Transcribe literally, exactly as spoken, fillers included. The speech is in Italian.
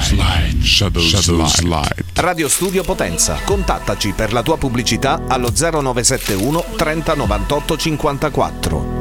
slide, shadow, shadow slide. Radio Studio Potenza. Contattaci per la tua pubblicità allo zero nove sette uno trenta novantotto cinquantaquattro.